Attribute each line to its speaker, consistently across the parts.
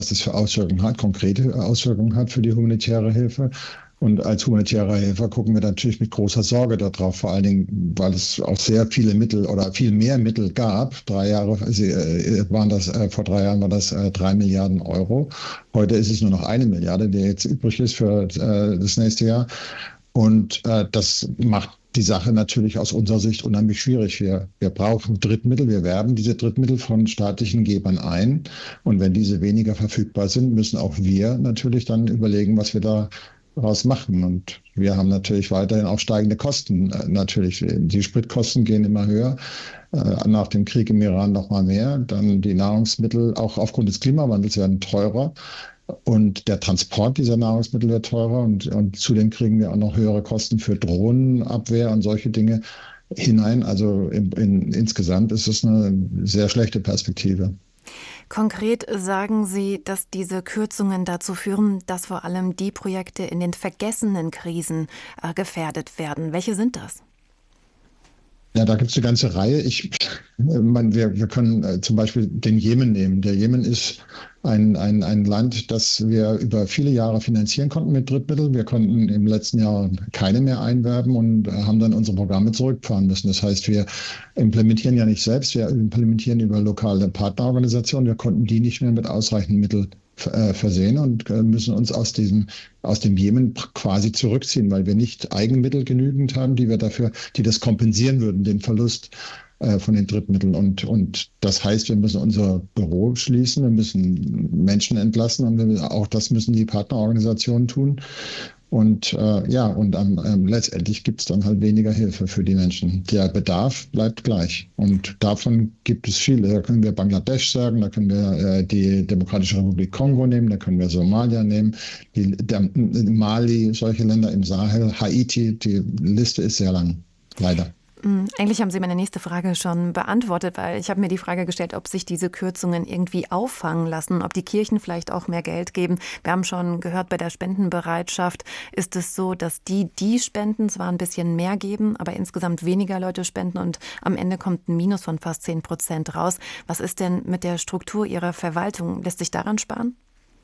Speaker 1: es für Auswirkungen hat, konkrete Auswirkungen hat für die humanitäre Hilfe. Und als humanitärer Helfer gucken wir natürlich mit großer Sorge darauf, vor allen Dingen, weil es auch sehr viele Mittel oder viel mehr Mittel gab. 3 Jahre waren das, vor 3 Jahren war das 3 Milliarden Euro. Heute ist es nur noch 1 Milliarde, die jetzt übrig ist für das nächste Jahr. Und das macht die Sache natürlich aus unserer Sicht unheimlich schwierig. Wir brauchen Drittmittel, wir werben diese Drittmittel von staatlichen Gebern ein. Und wenn diese weniger verfügbar sind, müssen auch wir natürlich dann überlegen, was wir da daraus machen. Und wir haben natürlich weiterhin auch steigende Kosten. Natürlich, die Spritkosten gehen immer höher. Nach dem Krieg im Iran noch mal mehr. Dann die Nahrungsmittel, auch aufgrund des Klimawandels, werden teurer. Und der Transport dieser Nahrungsmittel wird teurer und zudem kriegen wir auch noch höhere Kosten für Drohnenabwehr und solche Dinge hinein. Also insgesamt ist es eine sehr schlechte Perspektive.
Speaker 2: Konkret sagen Sie, dass diese Kürzungen dazu führen, dass vor allem die Projekte in den vergessenen Krisen gefährdet werden. Welche sind das?
Speaker 1: Ja, da gibt es eine ganze Reihe. Wir können zum Beispiel den Jemen nehmen. Der Jemen ist ein Land, das wir über viele Jahre finanzieren konnten mit Drittmitteln. Wir konnten im letzten Jahr keine mehr einwerben und haben dann unsere Programme zurückfahren müssen. Das heißt, wir implementieren ja nicht selbst, wir implementieren über lokale Partnerorganisationen. Wir konnten die nicht mehr mit ausreichend Mitteln versehen und müssen uns aus dem Jemen quasi zurückziehen, weil wir nicht Eigenmittel genügend haben, die das kompensieren würden, den Verlust von den Drittmitteln. Und das heißt, wir müssen unser Büro schließen, wir müssen Menschen entlassen und auch das müssen die Partnerorganisationen tun. Und letztendlich gibt es dann halt weniger Hilfe für die Menschen. Der Bedarf bleibt gleich. Und davon gibt es viele. Da können wir Bangladesch sagen, da können wir die Demokratische Republik Kongo nehmen, da können wir Somalia nehmen, Mali, solche Länder im Sahel, Haiti, die Liste ist sehr lang, leider.
Speaker 2: Eigentlich haben Sie meine nächste Frage schon beantwortet, weil ich habe mir die Frage gestellt, ob sich diese Kürzungen irgendwie auffangen lassen, ob die Kirchen vielleicht auch mehr Geld geben. Wir haben schon gehört, bei der Spendenbereitschaft ist es so, dass die spenden, zwar ein bisschen mehr geben, aber insgesamt weniger Leute spenden und am Ende kommt ein Minus von fast 10% raus. Was ist denn mit der Struktur Ihrer Verwaltung? Lässt sich daran sparen?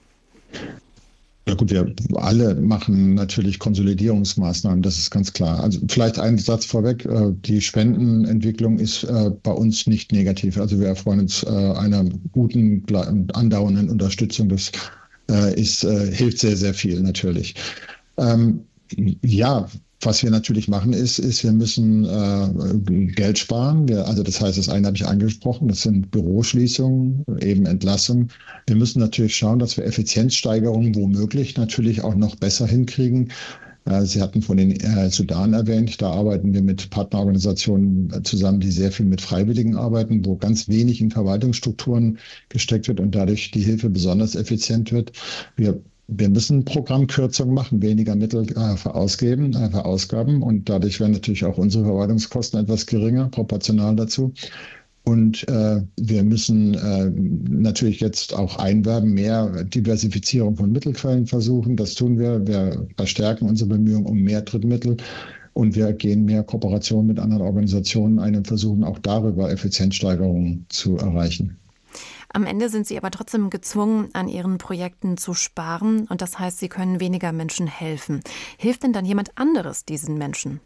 Speaker 1: Ja gut, wir alle machen natürlich Konsolidierungsmaßnahmen, das ist ganz klar. Also vielleicht einen Satz vorweg, die Spendenentwicklung ist bei uns nicht negativ. Also wir erfreuen uns einer guten, andauernden Unterstützung. Das hilft sehr, sehr viel natürlich. Ja, was wir natürlich machen ist wir müssen Geld sparen. Also das heißt, das eine habe ich angesprochen, das sind Büroschließungen, eben Entlassungen. Wir müssen natürlich schauen, dass wir Effizienzsteigerungen womöglich natürlich auch noch besser hinkriegen. Sie hatten von den Sudan erwähnt, da arbeiten wir mit Partnerorganisationen zusammen, die sehr viel mit Freiwilligen arbeiten, wo ganz wenig in Verwaltungsstrukturen gesteckt wird und dadurch die Hilfe besonders effizient wird. Wir müssen Programmkürzungen machen, weniger Mittel verausgaben und dadurch werden natürlich auch unsere Verwaltungskosten etwas geringer, proportional dazu. Und wir müssen natürlich jetzt auch einwerben, mehr Diversifizierung von Mittelquellen versuchen. Das tun wir. Wir verstärken unsere Bemühungen um mehr Drittmittel und wir gehen mehr Kooperation mit anderen Organisationen ein und versuchen auch darüber Effizienzsteigerungen zu erreichen.
Speaker 2: Am Ende sind Sie aber trotzdem gezwungen, an Ihren Projekten zu sparen. Und das heißt, Sie können weniger Menschen helfen. Hilft denn dann jemand anderes diesen Menschen?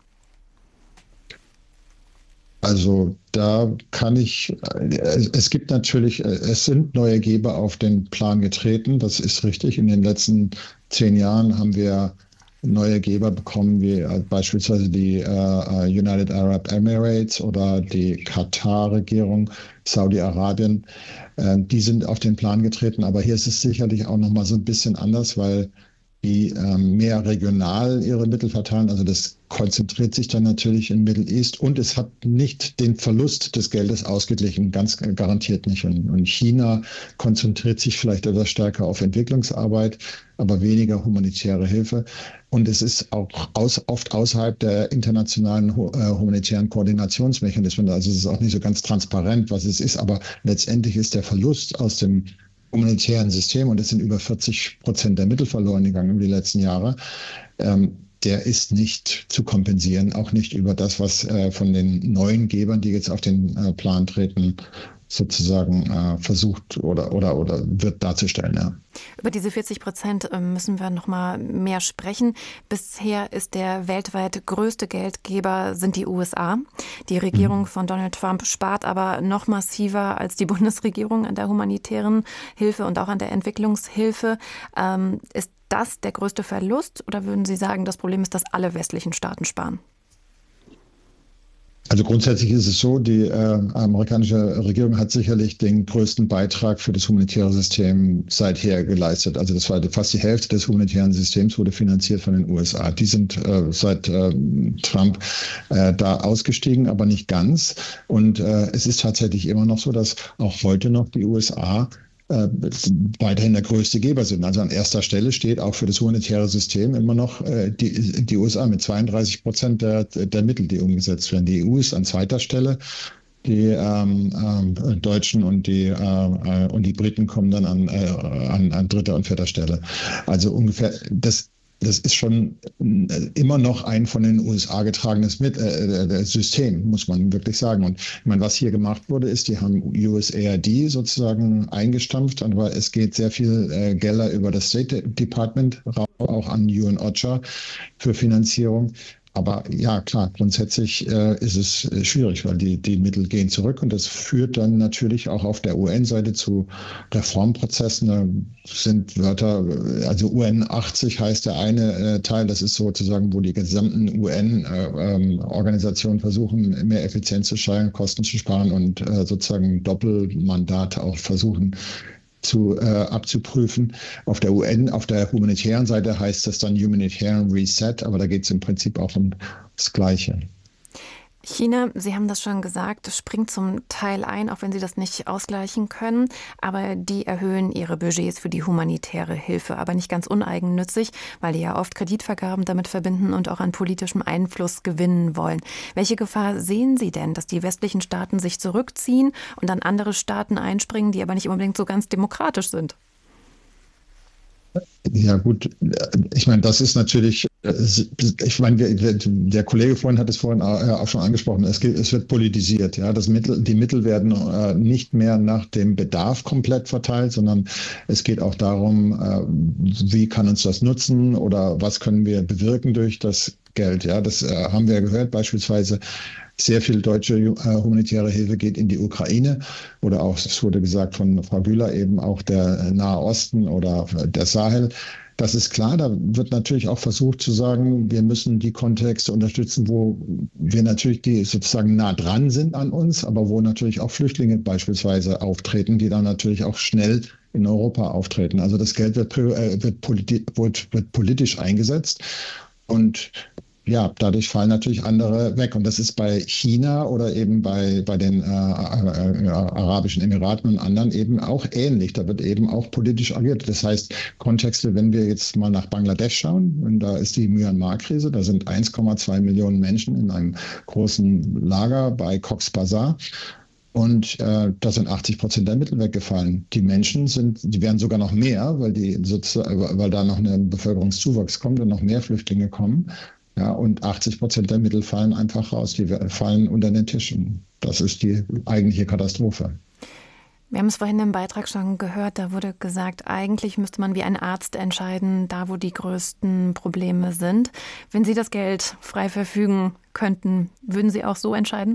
Speaker 1: Also da es gibt natürlich, es sind neue Geber auf den Plan getreten. Das ist richtig. In den letzten 10 Jahren haben wir neue Geber bekommen, wie beispielsweise die United Arab Emirates oder die Katar-Regierung, Saudi-Arabien. Die sind auf den Plan getreten, aber hier ist es sicherlich auch noch mal so ein bisschen anders, weil die mehr regional ihre Mittel verteilen. Also das konzentriert sich dann natürlich in Middle East und es hat nicht den Verlust des Geldes ausgeglichen, ganz garantiert nicht. Und China konzentriert sich vielleicht etwas stärker auf Entwicklungsarbeit, aber weniger humanitäre Hilfe. Und es ist auch oft außerhalb der internationalen humanitären Koordinationsmechanismen. Also es ist auch nicht so ganz transparent, was es ist, aber letztendlich ist der Verlust aus dem humanitären System, und es sind über 40% der Mittel verloren gegangen über die letzten Jahre, der ist nicht zu kompensieren, auch nicht über das, was von den neuen Gebern, die jetzt auf den Plan treten, sozusagen versucht oder wird darzustellen. Ja.
Speaker 2: Über diese 40% müssen wir noch mal mehr sprechen. Bisher ist der weltweit größte Geldgeber sind die USA. Die Regierung von Donald Trump spart aber noch massiver als die Bundesregierung an der humanitären Hilfe und auch an der Entwicklungshilfe. Ist das der größte Verlust oder würden Sie sagen, das Problem ist, dass alle westlichen Staaten sparen?
Speaker 1: Also grundsätzlich ist es so, die amerikanische Regierung hat sicherlich den größten Beitrag für das humanitäre System seither geleistet. Also das war fast die Hälfte des humanitären Systems wurde finanziert von den USA. Die sind seit Trump da ausgestiegen, aber nicht ganz. Und es ist tatsächlich immer noch so, dass auch heute noch die USA weiterhin der größte Geber sind. Also an erster Stelle steht auch für das humanitäre System immer noch die USA mit 32% der Mittel, die umgesetzt werden. Die EU ist an zweiter Stelle. Die Deutschen und die Briten kommen dann an dritter und vierter Stelle. Also ungefähr das ist schon immer noch ein von den USA getragenes System, muss man wirklich sagen. Und ich meine, was hier gemacht wurde, ist, die haben USAID sozusagen eingestampft, aber es geht sehr viel Gelder über das State Department, auch an UN-OCHA für Finanzierung. Aber ja, klar, grundsätzlich ist es schwierig, weil die Mittel gehen zurück und das führt dann natürlich auch auf der UN-Seite zu Reformprozessen. Da sind Wörter, also UN 80 heißt der eine Teil, das ist sozusagen, wo die gesamten UN-Organisationen versuchen, mehr Effizienz zu steigern, Kosten zu sparen und sozusagen Doppelmandate auch versuchen abzuprüfen. Auf der humanitären Seite heißt das dann Humanitarian Reset, aber da geht es im Prinzip auch um das Gleiche.
Speaker 2: China, Sie haben das schon gesagt, springt zum Teil ein, auch wenn Sie das nicht ausgleichen können. Aber die erhöhen ihre Budgets für die humanitäre Hilfe. Aber nicht ganz uneigennützig, weil die ja oft Kreditvergaben damit verbinden und auch an politischem Einfluss gewinnen wollen. Welche Gefahr sehen Sie denn, dass die westlichen Staaten sich zurückziehen und dann andere Staaten einspringen, die aber nicht unbedingt so ganz demokratisch sind?
Speaker 1: Ja gut, ich meine, das ist natürlich, ich meine, der Kollege vorhin hat es vorhin auch schon angesprochen, es wird politisiert. Ja, die Mittel werden nicht mehr nach dem Bedarf komplett verteilt, sondern es geht auch darum, wie kann uns das nutzen oder was können wir bewirken durch das Geld. Ja, das haben wir gehört, beispielsweise sehr viel deutsche humanitäre Hilfe geht in die Ukraine oder auch, es wurde gesagt von Frau Bühler, eben auch der Nahe Osten oder der Sahel. Das ist klar, da wird natürlich auch versucht zu sagen, wir müssen die Kontexte unterstützen, wo wir natürlich die sozusagen nah dran sind an uns, aber wo natürlich auch Flüchtlinge beispielsweise auftreten, die dann natürlich auch schnell in Europa auftreten. Also das Geld wird politisch eingesetzt und ja, dadurch fallen natürlich andere weg. Und das ist bei China oder eben bei den Arabischen Emiraten und anderen eben auch ähnlich. Da wird eben auch politisch agiert. Das heißt, Kontexte, wenn wir jetzt mal nach Bangladesch schauen, und da ist die Myanmar-Krise, da sind 1,2 Millionen Menschen in einem großen Lager bei Cox's Bazar. Und da sind 80% der Mittel weggefallen. Die Menschen die werden sogar noch mehr, weil da noch ein Bevölkerungszuwachs kommt und noch mehr Flüchtlinge kommen. Ja, und 80% der Mittel fallen einfach raus, die fallen unter den Tischen. Das ist die eigentliche Katastrophe.
Speaker 2: Wir haben es vorhin im Beitrag schon gehört, da wurde gesagt, eigentlich müsste man wie ein Arzt entscheiden, da wo die größten Probleme sind. Wenn Sie das Geld frei verfügen könnten, würden Sie auch so entscheiden?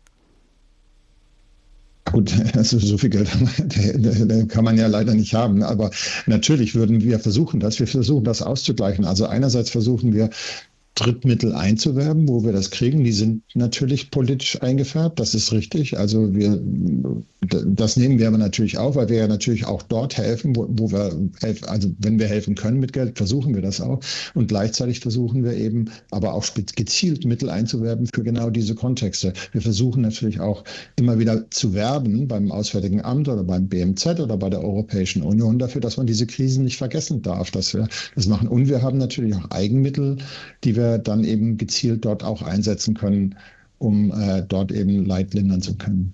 Speaker 1: Gut, also so viel Geld kann man ja leider nicht haben. Aber natürlich würden wir versuchen das auszugleichen. Also einerseits versuchen wir, Drittmittel einzuwerben, wo wir das kriegen. Die sind natürlich politisch eingefärbt, das ist richtig. Also das nehmen wir aber natürlich auch, weil wir ja natürlich auch dort helfen, wo wir helfen. Also wenn wir helfen können mit Geld, versuchen wir das auch. Und gleichzeitig versuchen wir eben aber auch gezielt Mittel einzuwerben für genau diese Kontexte. Wir versuchen natürlich auch immer wieder zu werben beim Auswärtigen Amt oder beim BMZ oder bei der Europäischen Union dafür, dass man diese Krisen nicht vergessen darf, dass wir das machen. Und wir haben natürlich auch Eigenmittel, die wir dann eben gezielt dort auch einsetzen können, um dort eben Leid lindern zu können.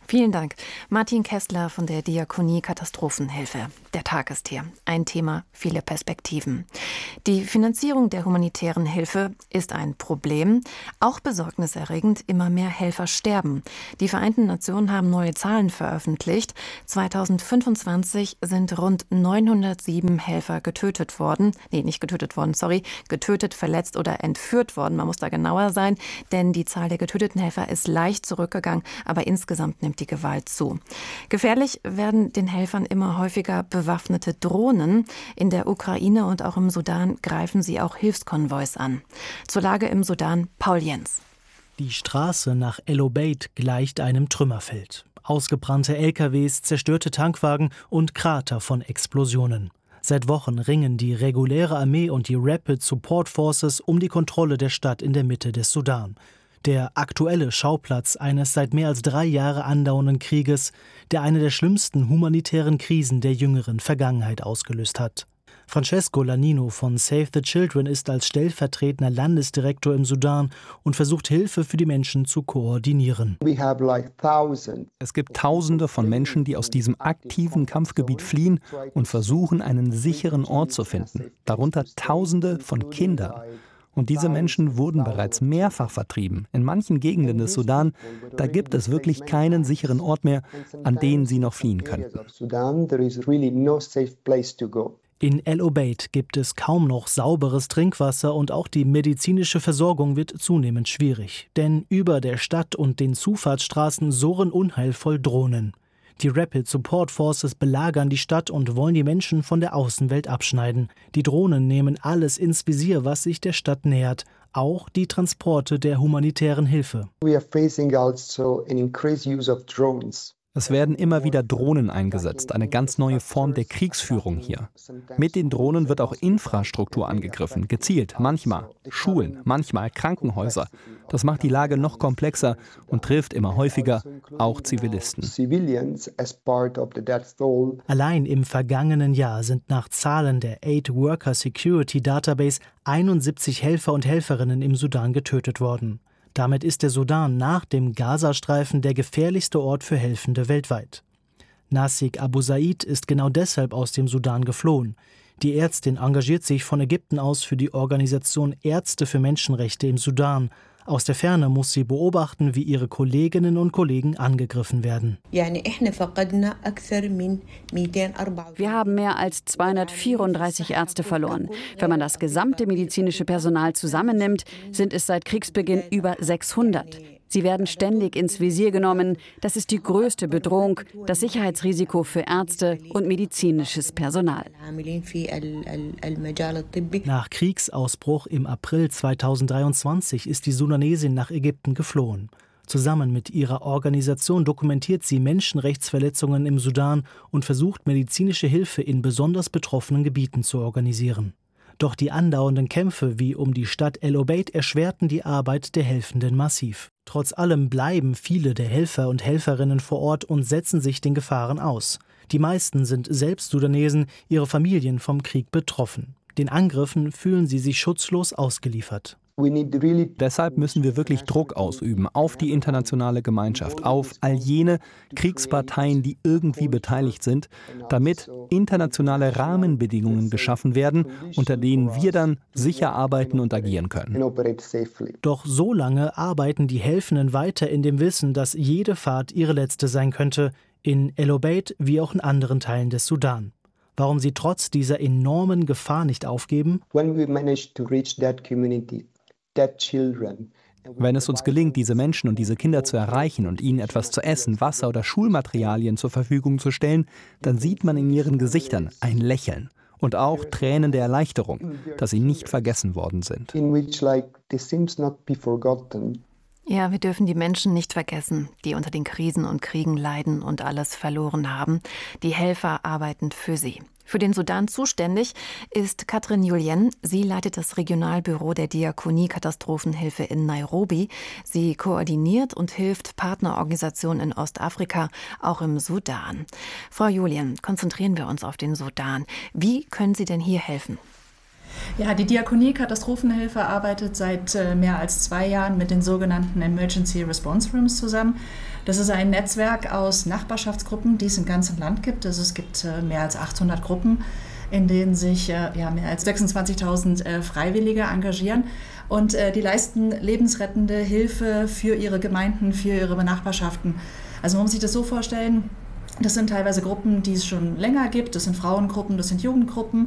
Speaker 2: Vielen Dank. Martin Kessler von der Diakonie Katastrophenhilfe. Der Tag ist hier. Ein Thema, viele Perspektiven. Die Finanzierung der humanitären Hilfe ist ein Problem. Auch besorgniserregend, immer mehr Helfer sterben. Die Vereinten Nationen haben neue Zahlen veröffentlicht. 2025 sind rund 907 Helfer getötet worden. Getötet, verletzt oder entführt worden. Man muss da genauer sein, denn die Zahl der getöteten Helfer ist leicht zurückgegangen, aber insgesamt nimmt die Gewalt zu. Gefährlich werden den Helfern immer häufiger bewaffnete Drohnen. In der Ukraine und auch im Sudan greifen sie auch Hilfskonvois an. Zur Lage im Sudan, Paul Jens.
Speaker 3: Die Straße nach El Obeid gleicht einem Trümmerfeld. Ausgebrannte LKWs, zerstörte Tankwagen und Krater von Explosionen. Seit Wochen ringen die reguläre Armee und die Rapid Support Forces um die Kontrolle der Stadt in der Mitte des Sudan. Der aktuelle Schauplatz eines seit mehr als 3 Jahre andauernden Krieges, der eine der schlimmsten humanitären Krisen der jüngeren Vergangenheit ausgelöst hat. Francesco Lanino von Save the Children ist als stellvertretender Landesdirektor im Sudan und versucht Hilfe für die Menschen zu koordinieren.
Speaker 4: Es gibt Tausende von Menschen, die aus diesem aktiven Kampfgebiet fliehen und versuchen, einen sicheren Ort zu finden. Darunter Tausende von Kindern. Und diese Menschen wurden bereits mehrfach vertrieben. In manchen Gegenden des Sudan, da gibt es wirklich keinen sicheren Ort mehr, an den sie noch fliehen könnten.
Speaker 3: In El Obeid gibt es kaum noch sauberes Trinkwasser und auch die medizinische Versorgung wird zunehmend schwierig. Denn über der Stadt und den Zufahrtsstraßen surren unheilvoll Drohnen. Die Rapid Support Forces belagern die Stadt und wollen die Menschen von der Außenwelt abschneiden. Die Drohnen nehmen alles ins Visier, was sich der Stadt nähert, auch die Transporte der humanitären Hilfe.
Speaker 4: Es werden immer wieder Drohnen eingesetzt, eine ganz neue Form der Kriegsführung hier. Mit den Drohnen wird auch Infrastruktur angegriffen, gezielt, manchmal Schulen, manchmal Krankenhäuser. Das macht die Lage noch komplexer und trifft immer häufiger auch Zivilisten.
Speaker 3: Allein im vergangenen Jahr sind nach Zahlen der Aid Worker Security Database 71 Helfer und Helferinnen im Sudan getötet worden. Damit ist der Sudan nach dem Gazastreifen der gefährlichste Ort für Helfende weltweit. Nasik Abu Said ist genau deshalb aus dem Sudan geflohen. Die Ärztin engagiert sich von Ägypten aus für die Organisation Ärzte für Menschenrechte im Sudan. Aus der Ferne muss sie beobachten, wie ihre Kolleginnen und Kollegen angegriffen werden.
Speaker 5: Wir haben mehr als 234 Ärzte verloren. Wenn man das gesamte medizinische Personal zusammennimmt, sind es seit Kriegsbeginn über 600. Sie werden ständig ins Visier genommen. Das ist die größte Bedrohung, das Sicherheitsrisiko für Ärzte und medizinisches Personal.
Speaker 3: Nach Kriegsausbruch im April 2023 ist die Sudanesin nach Ägypten geflohen. Zusammen mit ihrer Organisation dokumentiert sie Menschenrechtsverletzungen im Sudan und versucht, medizinische Hilfe in besonders betroffenen Gebieten zu organisieren. Doch die andauernden Kämpfe wie um die Stadt El Obeid erschwerten die Arbeit der Helfenden massiv. Trotz allem bleiben viele der Helfer und Helferinnen vor Ort und setzen sich den Gefahren aus. Die meisten sind selbst Sudanesen, ihre Familien vom Krieg betroffen. Den Angriffen fühlen sie sich schutzlos ausgeliefert.
Speaker 4: Deshalb müssen wir wirklich Druck ausüben auf die internationale Gemeinschaft, auf all jene Kriegsparteien, die irgendwie beteiligt sind, damit internationale Rahmenbedingungen geschaffen werden, unter denen wir dann sicher arbeiten und agieren können.
Speaker 3: Doch so lange arbeiten die Helfenden weiter in dem Wissen, dass jede Fahrt ihre letzte sein könnte, in El Obeid wie auch in anderen Teilen des Sudan. Warum sie trotz dieser enormen Gefahr nicht aufgeben?
Speaker 4: Wenn es uns gelingt, diese Menschen und diese Kinder zu erreichen und ihnen etwas zu essen, Wasser oder Schulmaterialien zur Verfügung zu stellen, dann sieht man in ihren Gesichtern ein Lächeln und auch Tränen der Erleichterung, dass sie nicht vergessen worden sind.
Speaker 2: Ja, wir dürfen die Menschen nicht vergessen, die unter den Krisen und Kriegen leiden und alles verloren haben. Die Helfer arbeiten für sie. Für den Sudan zuständig ist Katrin Julien. Sie leitet das Regionalbüro der Diakonie Katastrophenhilfe in Nairobi. Sie koordiniert und hilft Partnerorganisationen in Ostafrika, auch im Sudan. Frau Julien, konzentrieren wir uns auf den Sudan. Wie können Sie denn hier helfen?
Speaker 6: Ja, die Diakonie Katastrophenhilfe arbeitet seit mehr als 2 Jahren mit den sogenannten Emergency Response Rooms zusammen. Das ist ein Netzwerk aus Nachbarschaftsgruppen, die es im ganzen Land gibt. Also es gibt mehr als 800 Gruppen, in denen sich mehr als 26.000 Freiwillige engagieren. Und die leisten lebensrettende Hilfe für ihre Gemeinden, für ihre Nachbarschaften. Also man muss sich das so vorstellen, das sind teilweise Gruppen, die es schon länger gibt. Das sind Frauengruppen, das sind Jugendgruppen.